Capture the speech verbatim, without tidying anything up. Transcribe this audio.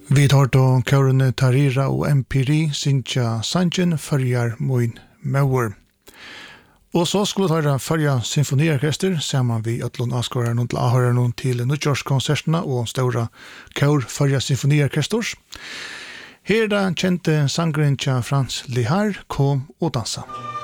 Vi tar då kårene Tarira og Empiri Sintja Sanjen Førjar Moin Mauer. Og så skulle vi ta Førja Symfoniorkester sammen vi Øtlund Asgården og til avhøreren til Nutjårskonsertene og stora kår Førja Symfoniorkesters. Her da kjente sangeren Frans Lihar kom og dansa.